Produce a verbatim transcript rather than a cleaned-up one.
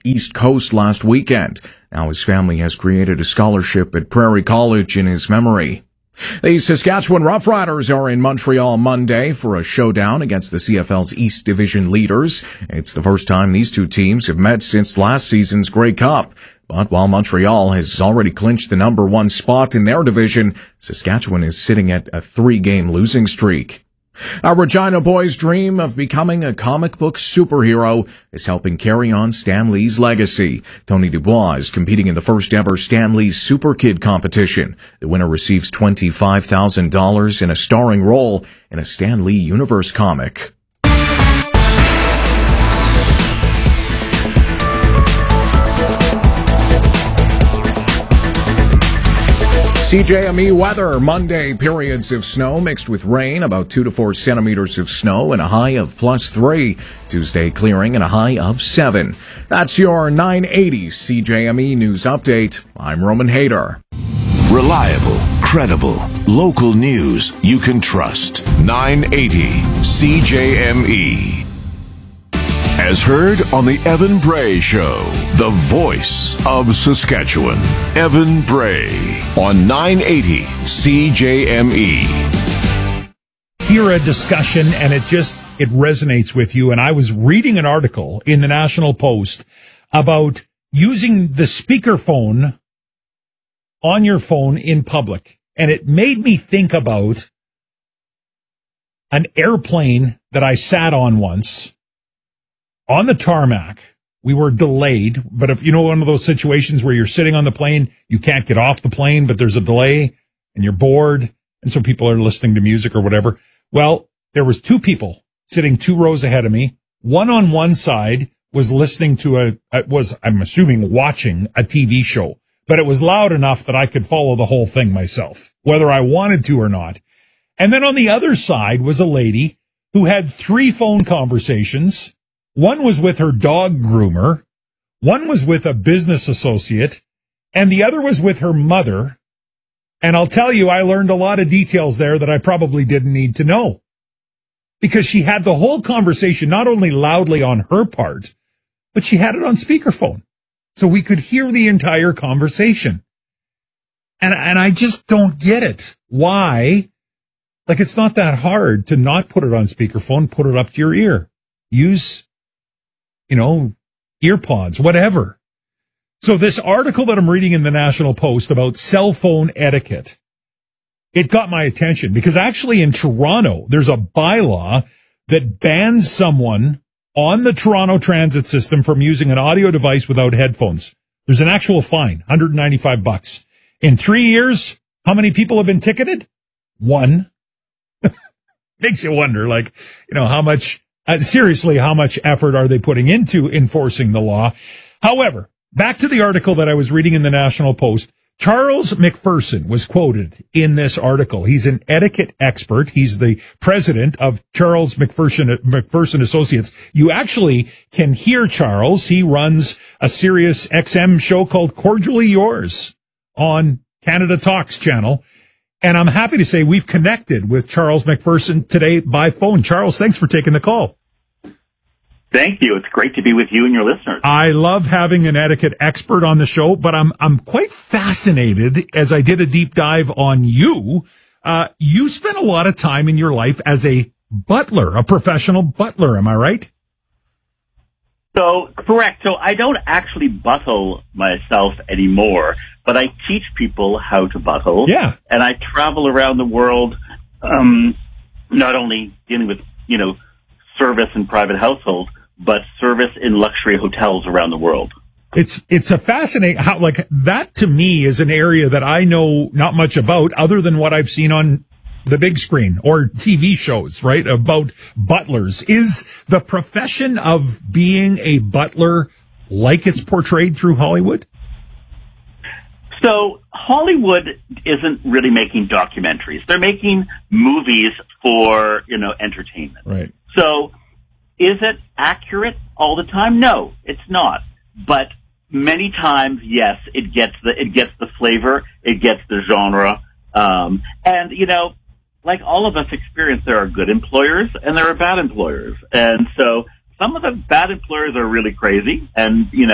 East Coast last weekend. Now his family has created a scholarship at Prairie College in his memory. The Saskatchewan Roughriders are in Montreal Monday for a showdown against the C F L's East Division leaders. It's the first time these two teams have met since last season's Grey Cup. But while Montreal has already clinched the number one spot in their division, Saskatchewan is sitting at a three-game losing streak. A Regina boy's dream of becoming a comic book superhero is helping carry on Stan Lee's legacy. Tony Dubois is competing in the first ever Stan Lee Super Kid competition. The winner receives twenty-five thousand dollars in a starring role in a Stan Lee Universe comic. C J M E weather. Monday, periods of snow mixed with rain, about two to four centimeters of snow and a high of plus three. Tuesday, clearing and a high of seven. That's your nine eighty C J M E News Update. I'm Roman Hader. Reliable, credible, local news you can trust. nine eighty C J M E. As heard on the Evan Bray Show, the voice of Saskatchewan. Evan Bray on nine eighty C J M E. Hear a discussion and it just, it resonates with you. And I was reading an article in the National Post about using the speakerphone on your phone in public. And it made me think about an airplane that I sat on once. On the tarmac, we were delayed, but if you know one of those situations where you're sitting on the plane, you can't get off the plane, but there's a delay and you're bored, and so people are listening to music or whatever. Well, there was two people sitting two rows ahead of me. One on one side was listening to a, was, I'm assuming, watching a T V show, but it was loud enough that I could follow the whole thing myself, whether I wanted to or not. And then on the other side was a lady who had three phone conversations. One was with her dog groomer, one was with a business associate, and the other was with her mother. And I'll tell you, I learned a lot of details there that I probably didn't need to know. Because she had the whole conversation not only loudly on her part, but she had it on speakerphone. So we could hear the entire conversation. And, and I just don't get it. Why? Like, it's not that hard to not put it on speakerphone, put it up to your ear. Use you know, ear pods, whatever. So this article that I'm reading in the National Post about cell phone etiquette, it got my attention because actually in Toronto, there's a bylaw that bans someone on the Toronto transit system from using an audio device without headphones. There's an actual fine, one hundred ninety-five bucks. In three years, how many people have been ticketed? One. Makes you wonder, like, you know, how much Uh, seriously, how much effort are they putting into enforcing the law? However, back to the article that I was reading in the National Post, Charles McPherson was quoted in this article. He's an etiquette expert. He's the president of Charles McPherson, McPherson Associates. You actually can hear Charles. He runs a Sirius X M show called Cordially Yours on Canada Talks channel. And I'm happy to say we've connected with Charles McPherson today by phone. Charles, thanks for taking the call. Thank you. It's great to be with you and your listeners. I love having an etiquette expert on the show, but I'm I'm quite fascinated as I did a deep dive on you. Uh, you spent a lot of time in your life as a butler, a professional butler. Am I right? So, correct. So I don't actually buttle myself anymore, but I teach people how to buttle. Yeah. And I travel around the world, um, not only dealing with, you know, service in private households, but service in luxury hotels around the world. It's, it's a fascinating, how, like, that to me is an area that I know not much about other than what I've seen on the big screen or T V shows, right? About butlers. Is the profession of being a butler like it's portrayed through Hollywood? So Hollywood isn't really making documentaries. They're making movies for, you know, entertainment. Right. So is it accurate all the time? No, it's not. But many times, yes, it gets the, it gets the flavor, it gets the genre. Um, and, you know, like all of us experience, there are good employers and there are bad employers. And so some of the bad employers are really crazy and, you know,